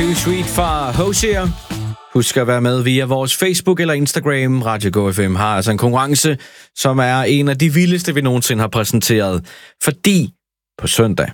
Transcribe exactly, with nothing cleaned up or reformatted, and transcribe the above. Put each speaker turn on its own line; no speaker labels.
Too Sweet fra Hosier. Husk at være med via vores Facebook eller Instagram. Radio Go F M har altså en konkurrence, som er en af de vildeste, vi nogensinde har præsenteret. Fordi på søndag,